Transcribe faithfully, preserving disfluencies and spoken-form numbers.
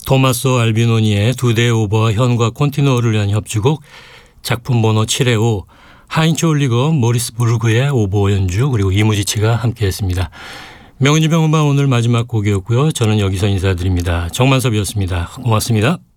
토마소 알비노니의 두 대의 오보와 현과 콘티누어를 위한 협주곡 작품 번호 칠의 오 하인츠 올리거 모리스 부르그의 오보 연주 그리고 이무지치가 함께했습니다. 명은지 명음반 오늘 마지막 곡이었고요. 저는 여기서 인사드립니다. 정만섭이었습니다. 고맙습니다.